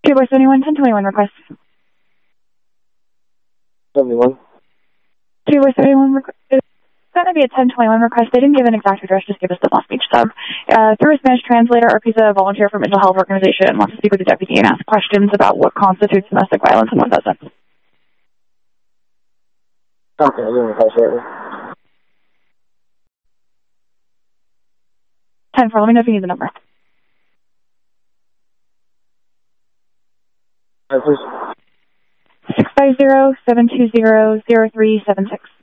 2 by 71, 1021 request. 71. 2 by 71 request. It's going to be a 1021 request. They didn't give an exact address, just give us the lost speech sub. Through a Spanish translator, Arpisa, a volunteer for mental health organization, wants to speak with the deputy and ask questions about what constitutes domestic violence and what doesn't. Okay, I'll give him a call shortly. 10-4, let me know if you need the number. All right, please. 650-720-0376.